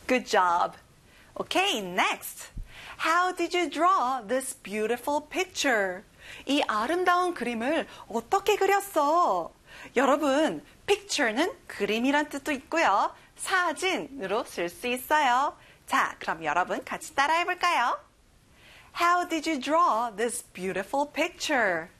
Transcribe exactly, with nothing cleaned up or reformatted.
Good job. Okay, next. How did you draw this beautiful picture? 이 아름다운 그림을 어떻게 그렸어? 여러분, picture는 그림이란 뜻도 있고요. 사진으로 쓸 수 있어요. 자, 그럼 여러분 같이 따라해 볼까요? How did you draw this beautiful picture?